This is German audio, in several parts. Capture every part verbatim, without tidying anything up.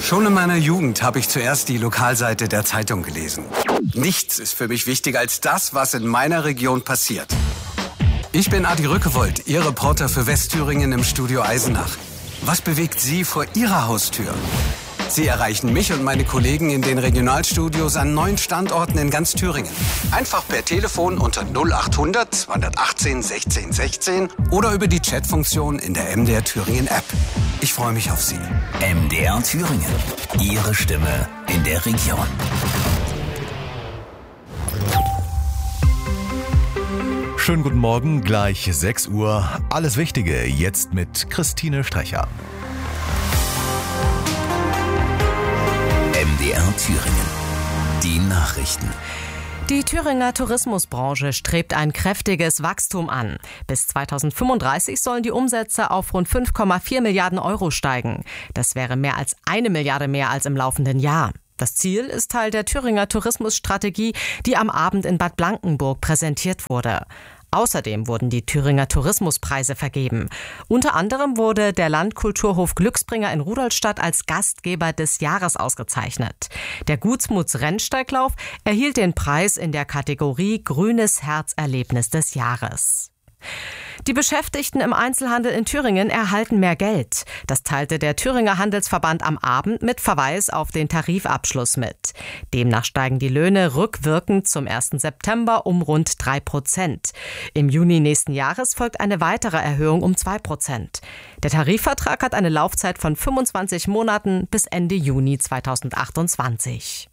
Schon in meiner Jugend habe ich zuerst die Lokalseite der Zeitung gelesen. Nichts ist für mich wichtiger als das, was in meiner Region passiert. Ich bin Adi Rückewold, Ihr Reporter für Westthüringen im Studio Eisenach. Was bewegt Sie vor Ihrer Haustür? Sie erreichen mich und meine Kollegen in den Regionalstudios an neun Standorten in ganz Thüringen. Einfach per Telefon unter null achthundert zweihundertachtzehn sechzehn sechzehn oder über die Chatfunktion in der M D R Thüringen App. Ich freue mich auf Sie. M D R Thüringen. Ihre Stimme in der Region. Schönen guten Morgen, gleich sechs Uhr. Alles Wichtige jetzt mit Christine Strecher. M D R Thüringen. Die Nachrichten. Die Thüringer Tourismusbranche strebt ein kräftiges Wachstum an. Bis zweitausendfünfunddreißig sollen die Umsätze auf rund fünf Komma vier Milliarden Euro steigen. Das wäre mehr als eine Milliarde mehr als im laufenden Jahr. Das Ziel ist Teil der Thüringer Tourismusstrategie, die am Abend in Bad Blankenburg präsentiert wurde. Außerdem wurden die Thüringer Tourismuspreise vergeben. Unter anderem wurde der Landkulturhof Glücksbringer in Rudolstadt als Gastgeber des Jahres ausgezeichnet. Der Gutsmuts Rennsteiglauf erhielt den Preis in der Kategorie Grünes Herzerlebnis des Jahres. Die Beschäftigten im Einzelhandel in Thüringen erhalten mehr Geld. Das teilte der Thüringer Handelsverband am Abend mit Verweis auf den Tarifabschluss mit. Demnach steigen die Löhne rückwirkend zum ersten September um rund drei Prozent. Im Juni nächsten Jahres folgt eine weitere Erhöhung um zwei Prozent. Der Tarifvertrag hat eine Laufzeit von fünfundzwanzig Monaten bis Ende Juni zweitausendachtundzwanzig.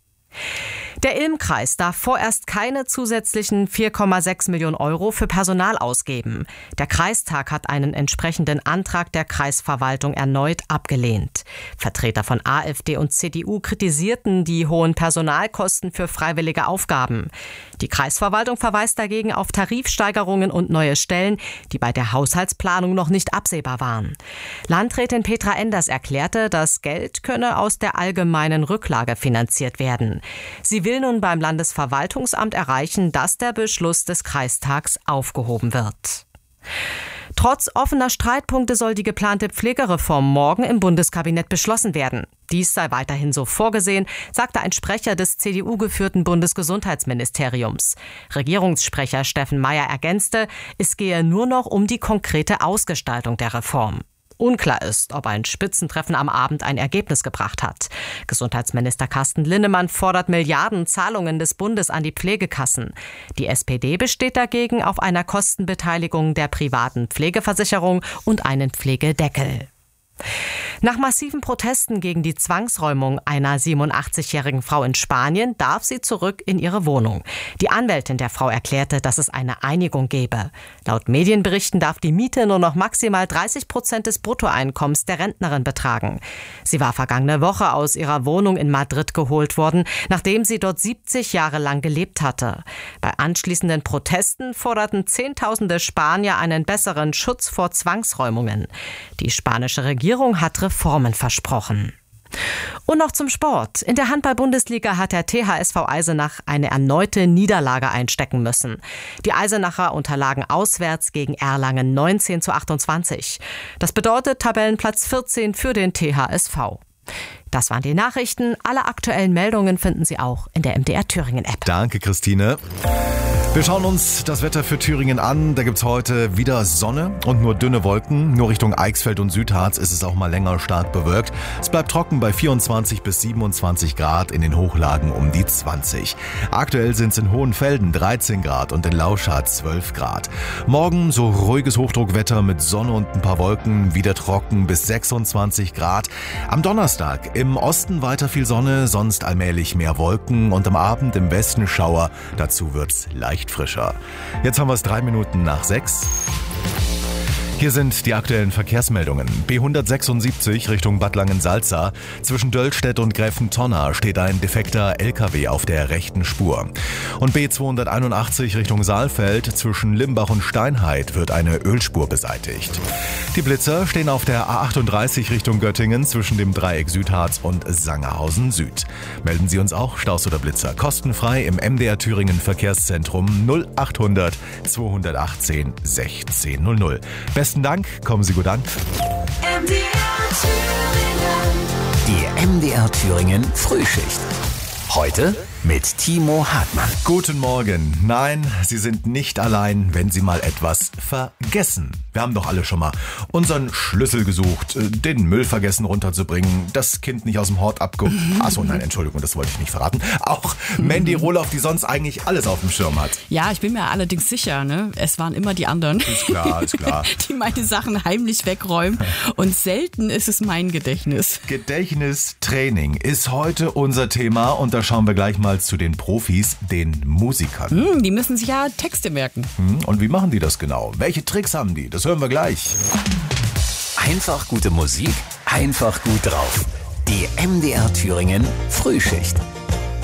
Der Ilm-Kreis darf vorerst keine zusätzlichen vier Komma sechs Millionen Euro für Personal ausgeben. Der Kreistag hat einen entsprechenden Antrag der Kreisverwaltung erneut abgelehnt. Vertreter von AfD und C D U kritisierten die hohen Personalkosten für freiwillige Aufgaben. Die Kreisverwaltung verweist dagegen auf Tarifsteigerungen und neue Stellen, die bei der Haushaltsplanung noch nicht absehbar waren. Landrätin Petra Enders erklärte, das Geld könne aus der allgemeinen Rücklage finanziert werden. Sie will nun beim Landesverwaltungsamt erreichen, dass der Beschluss des Kreistags aufgehoben wird. Trotz offener Streitpunkte soll die geplante Pflegereform morgen im Bundeskabinett beschlossen werden. Dies sei weiterhin so vorgesehen, sagte ein Sprecher des C D U-geführten Bundesgesundheitsministeriums. Regierungssprecher Steffen Mayer ergänzte, es gehe nur noch um die konkrete Ausgestaltung der Reform. Unklar ist, ob ein Spitzentreffen am Abend ein Ergebnis gebracht hat. Gesundheitsminister Carsten Linnemann fordert Milliardenzahlungen des Bundes an die Pflegekassen. Die S P D besteht dagegen auf einer Kostenbeteiligung der privaten Pflegeversicherung und einen Pflegedeckel. Nach massiven Protesten gegen die Zwangsräumung einer siebenundachtzigjährigen Frau in Spanien darf sie zurück in ihre Wohnung. Die Anwältin der Frau erklärte, dass es eine Einigung gebe. Laut Medienberichten darf die Miete nur noch maximal dreißig Prozent des Bruttoeinkommens der Rentnerin betragen. Sie war vergangene Woche aus ihrer Wohnung in Madrid geholt worden, nachdem sie dort siebzig Jahre lang gelebt hatte. Bei anschließenden Protesten forderten Zehntausende Spanier einen besseren Schutz vor Zwangsräumungen. Die spanische Regierung hat Reformen versprochen. Und noch zum Sport. In der Handball-Bundesliga hat der T H S V Eisenach eine erneute Niederlage einstecken müssen. Die Eisenacher unterlagen auswärts gegen Erlangen neunzehn zu achtundzwanzig. Das bedeutet Tabellenplatz vierzehn für den T H S V. Das waren die Nachrichten. Alle aktuellen Meldungen finden Sie auch in der M D R Thüringen App. Danke, Christine. Wir schauen uns das Wetter für Thüringen an. Da gibt's heute wieder Sonne und nur dünne Wolken. Nur Richtung Eichsfeld und Südharz ist es auch mal länger stark bewölkt. Es bleibt trocken bei vierundzwanzig bis siebenundzwanzig Grad, in den Hochlagen um die zwanzig. Aktuell sind es in Hohenfelden dreizehn Grad und in Lauschatz zwölf Grad. Morgen so ruhiges Hochdruckwetter mit Sonne und ein paar Wolken, wieder trocken bis sechsundzwanzig Grad. Am Donnerstag im Osten weiter viel Sonne, sonst allmählich mehr Wolken und am Abend im Westen Schauer. Dazu wird's leicht frischer. Jetzt haben wir es drei Minuten nach sechs. Hier sind die aktuellen Verkehrsmeldungen. B hundertsechsundsiebzig Richtung Bad Langensalza. Zwischen Döllstedt und Gräfentonna steht ein defekter L K W auf der rechten Spur. Und B zweihunderteinundachtzig Richtung Saalfeld. Zwischen Limbach und Steinheid wird eine Ölspur beseitigt. Die Blitzer stehen auf der A achtunddreißig Richtung Göttingen zwischen dem Dreieck Südharz und Sangerhausen Süd. Melden Sie uns auch Staus oder Blitzer kostenfrei im M D R Thüringen Verkehrszentrum null achthundert zweihundertachtzehn sechzehn null null. Besten Dank, kommen Sie gut an. M D R Thüringen. Die M D R Thüringen Frühschicht. Heute mit Timo Hartmann. Guten Morgen. Nein, Sie sind nicht allein, wenn Sie mal etwas vergessen. Wir haben doch alle schon mal unseren Schlüssel gesucht, den Müll vergessen runterzubringen, das Kind nicht aus dem Hort abgeholt. Achso, nein, Entschuldigung, das wollte ich nicht verraten. Auch Mandy Rohloff, die sonst eigentlich alles auf dem Schirm hat. Ja, ich bin mir allerdings sicher, ne? Es waren immer die anderen. Ist klar, ist klar. Die meine Sachen heimlich wegräumen. Und selten ist es mein Gedächtnis. Gedächtnistraining ist heute unser Thema und da schauen wir gleich mal zu den Profis, den Musikern. Hm, die müssen sich ja Texte merken. Hm, und wie machen die das genau? Welche Tricks haben die? Das hören wir gleich. Einfach gute Musik, einfach gut drauf. Die M D R Thüringen Frühschicht.